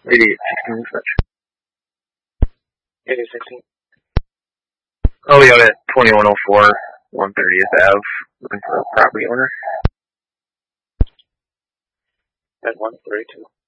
8816 such. 8816. Oh, yeah, at 2104, 130th Ave, looking for a property owner. At 132.